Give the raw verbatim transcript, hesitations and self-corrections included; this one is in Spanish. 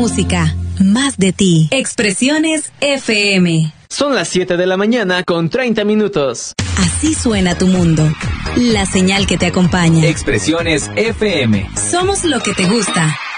música, más de ti. Expresiones F M. Son las siete de la mañana con treinta minutos. Así suena tu mundo. La señal que te acompaña. Expresiones F M. Somos lo que te gusta.